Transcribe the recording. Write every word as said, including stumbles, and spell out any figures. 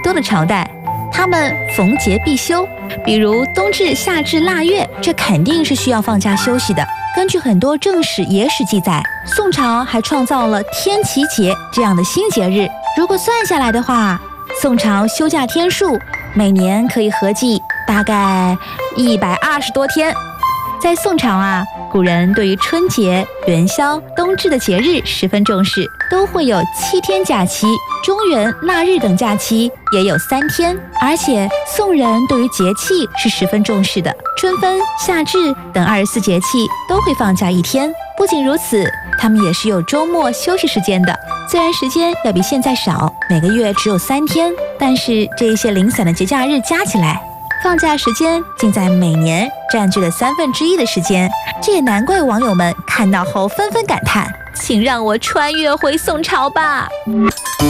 多的朝代，他们逢节必休，比如冬至、夏至、腊月，这肯定是需要放假休息的。根据很多正史、野史记载，宋朝还创造了天齐节这样的新节日。如果算下来的话，宋朝休假天数每年可以合计大概一百二十多天。在宋朝啊，古人对于春节、元宵、冬至的节日十分重视，都会有七天假期，中元、腊日等假期也有三天。而且宋人对于节气是十分重视的，春分、夏至等二十四节气都会放假一天。不仅如此，他们也是有周末休息时间的。虽然时间要比现在少，每个月只有三天，但是这一些零散的节假日加起来，放假时间竟在每年占据了三分之一的时间。这也难怪网友们看到后纷纷感叹：请让我穿越回宋朝吧。